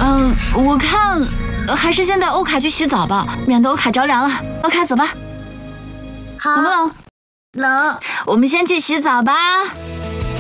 我看还是先带欧卡去洗澡吧，免得欧卡着凉了。欧卡，走吧。 好。 冷不冷？ 冷。 我们先去洗澡吧。